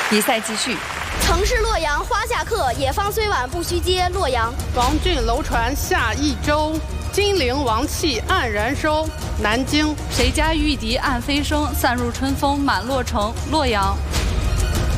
比赛继续。 城市洛阳花下客，野芳虽晚不须嗟。洛阳。 王浚楼船下益州，金陵王气黯然收。南京。 谁家玉笛暗飞声，散入春风满洛城。洛阳。